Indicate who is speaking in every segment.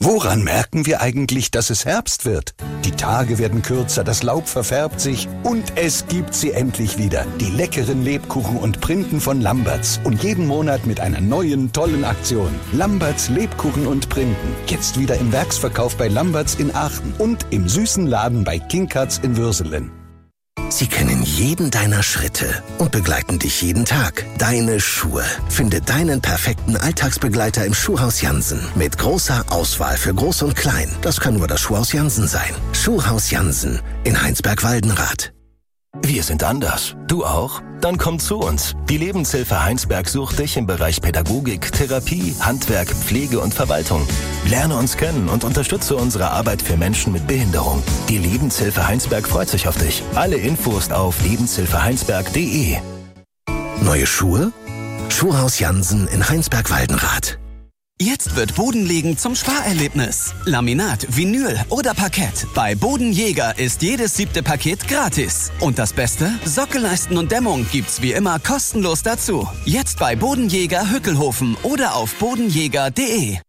Speaker 1: Woran merken wir eigentlich, dass es Herbst wird? Die Tage werden kürzer, das Laub verfärbt sich und es gibt sie endlich wieder. Die leckeren Lebkuchen und Printen von Lamberts. Und jeden Monat mit einer neuen, tollen Aktion. Lamberts Lebkuchen und Printen. Jetzt wieder im Werksverkauf bei Lamberts in Aachen und im süßen Laden bei King Cuts in Würselen.
Speaker 2: Sie kennen jeden deiner Schritte und begleiten dich jeden Tag. Deine Schuhe. Finde deinen perfekten Alltagsbegleiter im Schuhhaus Jansen. Mit großer Auswahl für Groß und Klein. Das kann nur das Schuhhaus Jansen sein. Schuhhaus Jansen in Heinsberg-Waldenrath.
Speaker 3: Wir sind anders. Du auch? Dann komm zu uns. Die Lebenshilfe Heinsberg sucht dich im Bereich Pädagogik, Therapie, Handwerk, Pflege und Verwaltung. Lerne uns kennen und unterstütze unsere Arbeit für Menschen mit Behinderung. Die Lebenshilfe Heinsberg freut sich auf dich. Alle Infos auf lebenshilfeheinsberg.de.
Speaker 2: Neue Schuhe? Schuhhaus Jansen in Heinsberg-Waldenrath.
Speaker 4: Jetzt wird Bodenlegen zum Sparerlebnis. Laminat, Vinyl oder Parkett. Bei Bodenjäger ist jedes 7. Paket gratis. Und das Beste? Sockelleisten und Dämmung gibt's wie immer kostenlos dazu. Jetzt bei Bodenjäger Hückelhofen oder auf bodenjäger.de.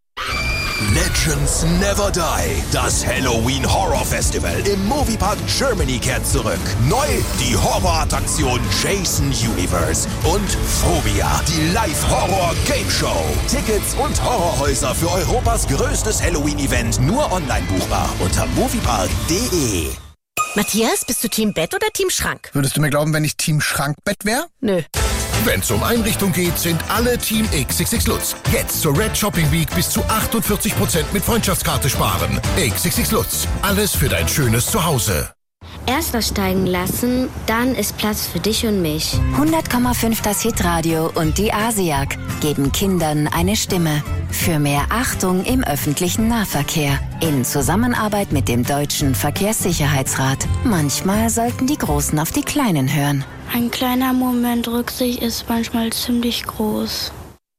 Speaker 5: Legends Never Die. Das Halloween Horror Festival im Moviepark Germany kehrt zurück. Neu die Horrorattraktion Jason Universe und Phobia, die Live-Horror-Game-Show. Tickets und Horrorhäuser für Europas größtes Halloween-Event nur online buchbar unter moviepark.de.
Speaker 6: Matthias, bist du Team Bett oder Team Schrank?
Speaker 7: Würdest du mir glauben, wenn ich Team Schrankbett wäre?
Speaker 6: Nö.
Speaker 8: Wenn's um Einrichtung geht, sind alle Team XXX Lutz. Jetzt zur Red Shopping Week bis zu 48% mit Freundschaftskarte sparen. XXX Lutz. Alles für dein schönes Zuhause.
Speaker 9: Erst aussteigen lassen, dann ist Platz für dich und mich.
Speaker 10: 100,5 das Hitradio und die Asiag geben Kindern eine Stimme. Für mehr Achtung im öffentlichen Nahverkehr. In Zusammenarbeit mit dem Deutschen Verkehrssicherheitsrat. Manchmal sollten die Großen auf die Kleinen hören.
Speaker 9: Ein kleiner Moment Rücksicht ist manchmal ziemlich groß.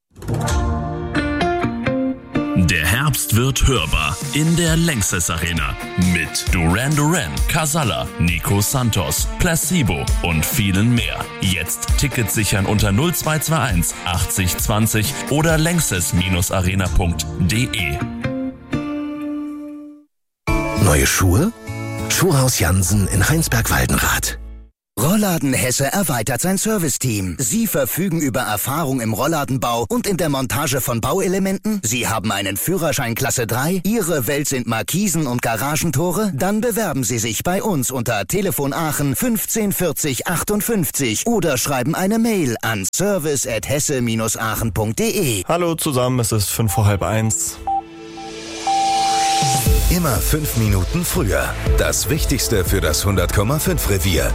Speaker 11: Der Herbst wird hörbar in der Lanxess Arena mit Duran Duran, Casalla, Nico Santos, Placebo und vielen mehr. Jetzt Tickets sichern unter 0221 80 20 oder lanxess-arena.de.
Speaker 2: Neue Schuhe? Schuhhaus Jansen in Heinsberg-Waldenrath.
Speaker 12: Rollladen Hesse erweitert sein Serviceteam. Sie verfügen über Erfahrung im Rollladenbau und in der Montage von Bauelementen. Sie haben einen Führerschein Klasse 3. Ihre Welt sind Markisen und Garagentore. Dann bewerben Sie sich bei uns unter Telefon Aachen 15 40 58 oder schreiben eine Mail an service@hesse-aachen.de.
Speaker 13: Hallo zusammen, es ist 1:05.
Speaker 5: Immer 5 Minuten früher. Das Wichtigste für das 100,5 Revier.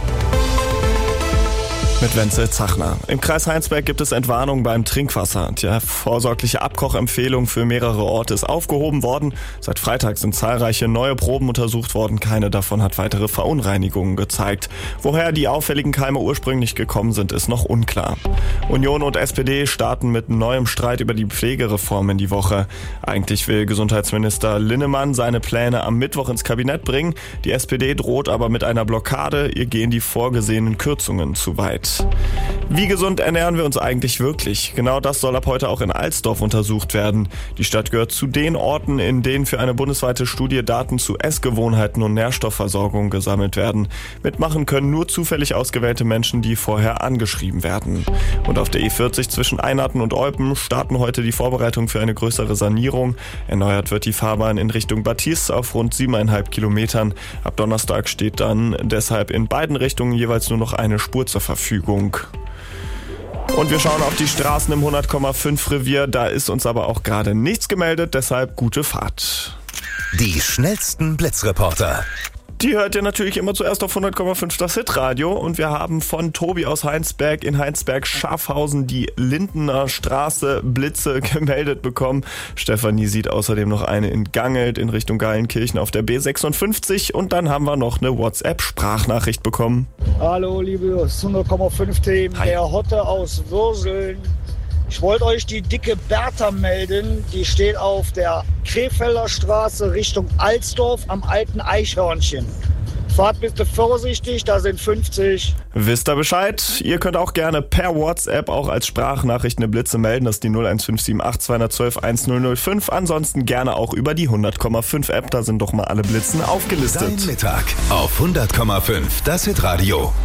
Speaker 13: Mit Wenzel Zachner. Im Kreis Heinsberg gibt es Entwarnung beim Trinkwasser. Die vorsorgliche Abkochempfehlung für mehrere Orte ist aufgehoben worden. Seit Freitag sind zahlreiche neue Proben untersucht worden. Keine davon hat weitere Verunreinigungen gezeigt. Woher die auffälligen Keime ursprünglich gekommen sind, ist noch unklar. Union und SPD starten mit neuem Streit über die Pflegereform in die Woche. Eigentlich will Gesundheitsminister Linnemann seine Pläne am Mittwoch ins Kabinett bringen. Die SPD droht aber mit einer Blockade. Ihr gehen die vorgesehenen Kürzungen zu weit. Wie gesund ernähren wir uns eigentlich wirklich? Genau das soll ab heute auch in Alsdorf untersucht werden. Die Stadt gehört zu den Orten, in denen für eine bundesweite Studie Daten zu Essgewohnheiten und Nährstoffversorgung gesammelt werden. Mitmachen können nur zufällig ausgewählte Menschen, die vorher angeschrieben werden. Und auf der E40 zwischen Einarten und Eupen starten heute die Vorbereitungen für eine größere Sanierung. Erneuert wird die Fahrbahn in Richtung Battis auf rund 7,5 Kilometern. Ab Donnerstag steht dann deshalb in beiden Richtungen jeweils nur noch eine Spur zur Verfügung. Und wir schauen auf die Straßen im 100,5 Revier. Da ist uns aber auch gerade nichts gemeldet, deshalb gute Fahrt.
Speaker 5: Die schnellsten Blitzreporter.
Speaker 13: Die hört ihr natürlich immer zuerst auf 100,5 das Hitradio und wir haben von Tobi aus Heinsberg in Heinsberg-Schafhausen die Lindener Straße Blitze gemeldet bekommen. Stefanie sieht außerdem noch eine in Gangelt in Richtung Geilenkirchen auf der B56 und dann haben wir noch eine WhatsApp-Sprachnachricht bekommen.
Speaker 14: Hallo liebe 100,5 Team, der Hotte aus Würseln. Ich wollte euch die dicke Bertha melden, die steht auf der Krefelder Straße Richtung Alsdorf am alten Eichhörnchen. Fahrt bitte vorsichtig, da sind 50.
Speaker 13: Wisst ihr Bescheid? Ihr könnt auch gerne per WhatsApp auch als Sprachnachricht eine Blitze melden. Das ist die 01578 212 1005. Ansonsten gerne auch über die 100,5 App. Da sind doch mal alle Blitzen aufgelistet.
Speaker 1: Dein Mittag auf 100,5. Das Hitradio.